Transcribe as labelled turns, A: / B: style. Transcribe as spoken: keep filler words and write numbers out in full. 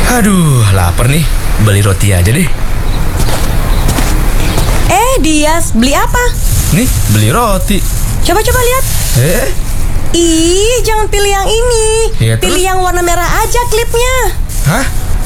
A: Aduh, lapar nih. Beli roti aja deh.
B: Eh, Dias, beli apa?
A: Nih, beli roti.
B: Coba-coba lihat.
A: Eh?
B: Ih, jangan pilih yang ini.
A: Ya,
B: pilih
A: terus?
B: yang warna merah aja klipnya.
A: Hah?